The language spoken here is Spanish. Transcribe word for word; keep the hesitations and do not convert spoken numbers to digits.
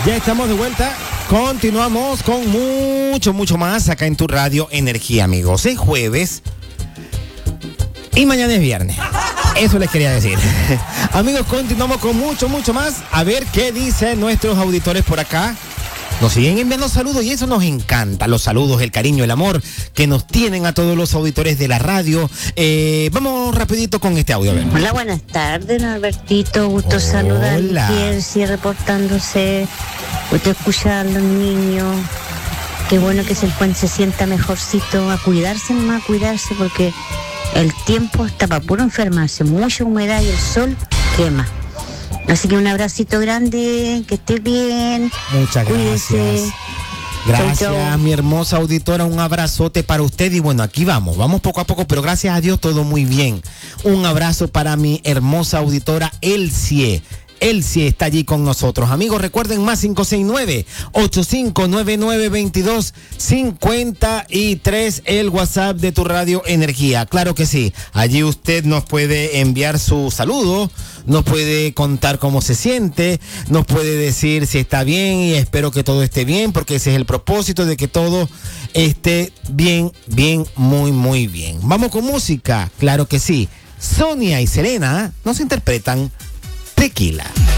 Ya estamos de vuelta. Continuamos con mucho, mucho más acá en tu radio Energía, amigos. Es jueves y mañana es viernes. Eso les quería decir. Amigos, continuamos con mucho, mucho más. A ver qué dicen nuestros auditores por acá. Nos siguen enviando saludos y eso nos encanta. Los saludos, el cariño, el amor que nos tienen a todos los auditores de la radio. Eh, vamos rapidito con este audio. A ver. Hola, buenas tardes, Norbertito. Gusto Hola. saludar a Kiersi reportándose. Gusto escuchar a los niños. Qué bueno que se, se sienta mejorcito. A cuidarse nomás, a cuidarse porque el tiempo está para puro enfermarse. Mucha humedad y el sol quema. Así que un abracito grande, que esté bien. Muchas Cuídese. gracias. Gracias, Chau, chau. mi hermosa auditora. Un abrazote para usted. Y bueno, aquí vamos, vamos poco a poco, pero gracias a Dios todo muy bien. Un abrazo para mi hermosa auditora Elsie. Elsie está allí con nosotros. Amigos, recuerden más cinco seis nueve, ocho cinco nueve nueve, veintidós cincuenta y tres, el WhatsApp de tu radio Energía. Claro que sí, allí usted nos puede enviar su saludo, nos puede contar cómo se siente, nos puede decir si está bien y espero que todo esté bien, porque ese es el propósito, de que todo esté bien, bien, muy, muy bien. Vamos con música, claro que sí. Sonia y Selena nos interpretan Tequila.